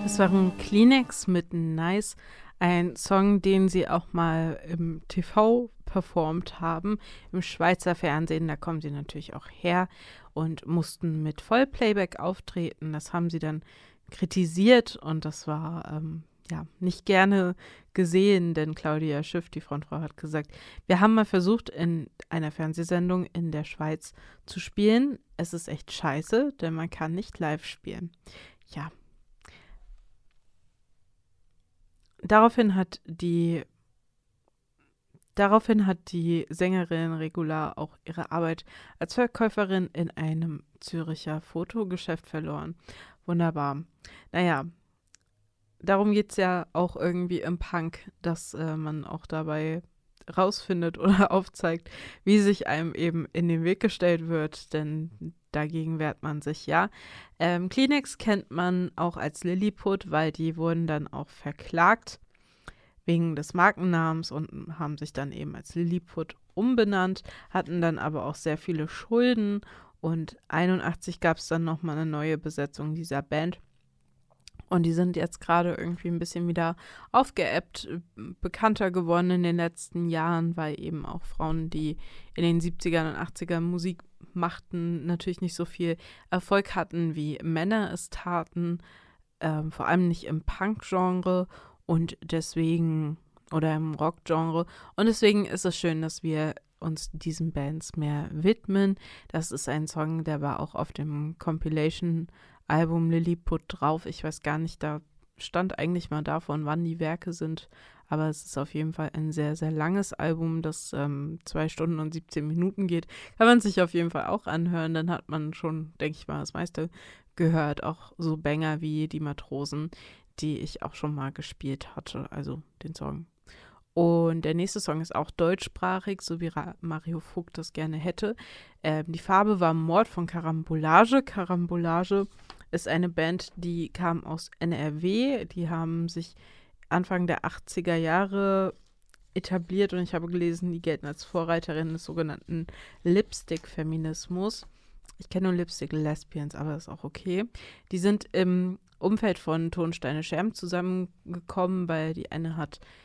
Das waren Kleenex mit Nice, ein Song, den sie auch mal im TV performt haben, im Schweizer Fernsehen. Da kommen sie natürlich auch her und mussten mit Vollplayback auftreten. Das haben sie dann kritisiert und das war ja nicht gerne gesehen, denn Claudia Schiff, die Frontfrau, hat gesagt, wir haben mal versucht, in einer Fernsehsendung in der Schweiz zu spielen. Es ist echt scheiße, denn man kann nicht live spielen. Ja, Daraufhin hat die, daraufhin hat die Sängerin Regula auch ihre Arbeit als Verkäuferin in einem Züricher Fotogeschäft verloren. Wunderbar. Naja, darum geht es ja auch irgendwie im Punk, dass man auch dabei rausfindet oder aufzeigt, wie sich einem eben in den Weg gestellt wird, denn dagegen wehrt man sich, ja. Kleenex kennt man auch als Lilliput, weil die wurden dann auch verklagt wegen des Markennamens und haben sich dann eben als Lilliput umbenannt, hatten dann aber auch sehr viele Schulden und 81 gab es dann nochmal eine neue Besetzung dieser Band. Und die sind jetzt gerade irgendwie ein bisschen wieder aufgeebbt, bekannter geworden in den letzten Jahren, weil eben auch Frauen, die in den 70ern und 80ern Musik machten, natürlich nicht so viel Erfolg hatten, wie Männer es taten, vor allem nicht im Punk-Genre und deswegen, oder im Rock-Genre. Und deswegen ist es schön, dass wir uns diesen Bands mehr widmen. Das ist ein Song, der war auch auf dem Compilation-Album Lilliput drauf. Ich weiß gar nicht, da stand eigentlich mal davon, wann die Werke sind. Aber es ist auf jeden Fall ein sehr, sehr langes Album, das 2 Stunden und 17 Minuten geht. Kann man sich auf jeden Fall auch anhören. Dann hat man schon, denke ich mal, das meiste gehört. Auch so Banger wie Die Matrosen, die ich auch schon mal gespielt hatte. Also den Song. Und der nächste Song ist auch deutschsprachig, so wie Mario Vogt das gerne hätte. Die Farbe war Mord von Karambolage. Karambolage ist eine Band, die kam aus NRW. Die haben sich Anfang der 80er Jahre etabliert und ich habe gelesen, die gelten als Vorreiterin des sogenannten Lipstick-Feminismus. Ich kenne nur Lipstick-Lesbians, aber das ist auch okay. Die sind im Umfeld von Tonsteine Scherben zusammengekommen, weil die eine hat